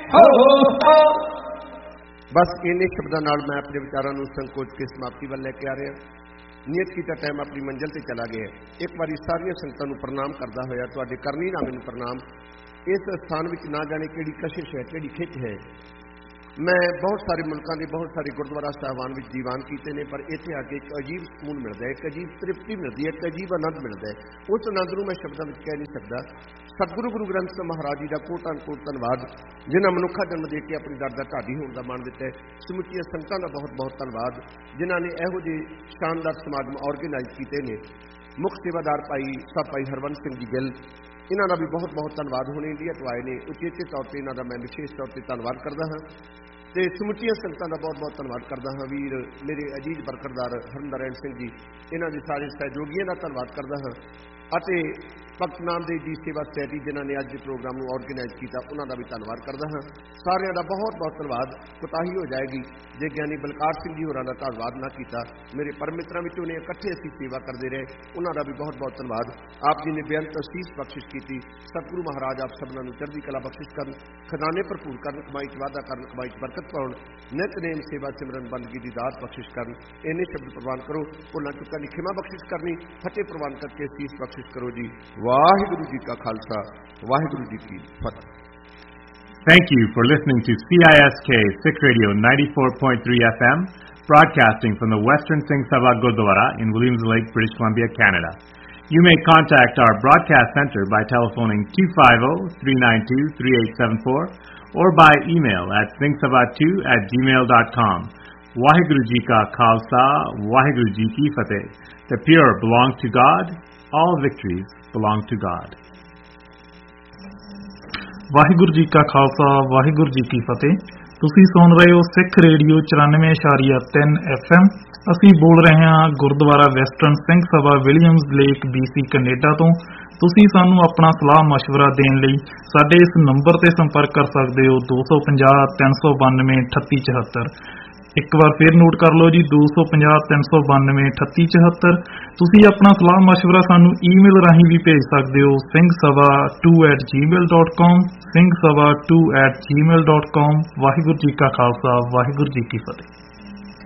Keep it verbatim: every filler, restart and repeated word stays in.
बस इन्हीं शब्दों नाल मैं अपने विचारों को संकोच के समाप्ति वाल लैके आ रहा। नियत किया टाइम अपनी मंजिल से चला गया। एक बार सारिया संगतां नूं प्रणाम करता होया तुहाडे करनी ना मैनूं प्रणाम। इस स्थान में ना जाने किहड़ी कशिश है, किहड़ी खिच है। मैं बहुत सारे मुल्कों के बहुत सारे गुरुद्वारा साहिबान में दीवान किए हैं, पर इत्थे आके एक अजीब सकून मिलता है, एक अजीब तृप्ति मिलती है, एक अजीब आनंद मिलता है। उस आनंद को मैं शब्दों में कह नहीं सकता। सतगुरु गुरु ग्रंथ साहिब महाराज जी का कोट अनकोट धन्यवाद, जिन्हें मनुखा जन्म दे के अपनी दर का ढाडी होने का मान दिता है। समुचिया संगतां का बहुत बहुत धन्यवाद, जिन्होंने यहो जिहे शानदार समागम ऑर्गेनाइज किए हैं। मुख सेवादार भाई साहब भाई हरवंश सिंह जी गिल, इन्हों का भी बहुत बहुत धन्यवाद। हुणे इंडिया तो आए ने, उचेचे तौर पर इन्हों का मैं विशेष तौर पर धन्यवाद करता हाँ। तो समुचिया संगतां का बहुत बहुत धन्यवाद करता हाँ। वीर मेरे अजीज बरकरदार हरनरायण सिंह जी, इन्हों के सारे सहयोगियों का धन्यवाद करता हाँ। अते भगत नामदेव जी सेवा सोसायटी जिन्होंने अज के प्रोग्राम को ऑर्गेनाइज किया, उन्होंने भी धन्यवाद करता हाँ। सारिਆਂ का बहुत बहुत धन्यवाद। कोताही हो जाएगी जे ज्ञानी बलकार सिंह जी होरां दा धन्यवाद ना किया। मेरे परम मित्रों में ने इकट्ठे असीं सेवा करते रहे, उन्होंने भी बहुत बहुत धन्यवाद। आप जी ने बेअंत असीस बख्शिश की। सतगुरु महाराज आप सबना नूं चढ़दी कला बख्शिश करन, खजाने भरपूर करन, कमाई च वाधा करन, कमाई च बरकत पाउण, नितनेम सेवा सिमरन बंदगी की दात बख्शिश करन। इन्ने शब्द प्रवान करो। भुलां चुकां दी खिमा बख्शिश करनी, फतेह प्रवान करके असीस बख्शिश करो जी। वाहिगुरू जी का खालसा, वाहिगुरू जी की फतेह। Thank you for listening to C I S K Sikh Radio ninety-four point three F M, broadcasting from the Western Singh Sabha Gurdwara in Williams Lake, British Columbia, Canada. You may contact our broadcast center by telephoning two five zero, three nine two, three eight seven four or by email at singhsabha two at gmail dot com. Waheguru Ji Ka Khalsa, Waheguru Ji Ki Fateh. The pure belong to God, all victories belong to God. Waheguru ji ਕਾ ਖਾਲਸਾ, ਵਾਹਿਗੁਰੂ ਜੀ ਕੀ ਫਤਿਹ। ਤੁਸੀਂ ਸੁਣ ਰਹੇ ਹੋ ਸਿੱਖ radio ਚੁਰਾਨਵੇਂ ਇਸ਼ਾਰੀਆ ਤਿੰਨ F M. ਅਸੀਂ ਬੋਲ ਰਹੇ ਹਾਂ Gurdwara western Singh Sabha Williams lake B C Canada ਤੋਂ। ਤੁਸੀਂ ਸਾਨੂੰ ਆਪਣਾ ਸਲਾਹ ਮਸ਼ਵਰਾ ਦੇਣ ਲਈ ਸਾਡੇ ਇਸ ਨੰਬਰ ਤੇ ਸੰਪਰਕ ਕਰ ਸਕਦੇ ਹੋ ਦੋ ਸੌ ਪੰਜਾਹ ਤਿੰਨ ਸੌ ਬਾਨਵੇਂ ਅਠੱਤੀ ਚੁਹੱਤਰ। ਇੱਕ ਵਾਰ ਫਿਰ ਨੋਟ ਕਰ ਲਓ ਜੀ, ਦੋ ਸੌ ਪੰਜਾਹ ਤਿੰਨ ਸੌ ਬਾਨਵੇਂ ਅਠੱਤੀ ਚੁਹੱਤਰ। ਤੁਸੀਂ ਆਪਣਾ ਸਲਾਹ ਮਸ਼ਵਰਾ ਸਾਨੂੰ ਈਮੇਲ ਰਾਹੀਂ ਵੀ ਭੇਜ ਸਕਦੇ ਹੋ, Singh Sabha to at Gmail dot com, Singh Sabha to at Gmail dot com. Waheguru ji ਕਾ ਖਾਲਸਾ, ਵਾਹਿਗੁਰੂ ਜੀ ਕੀ ਫਤਿਹ।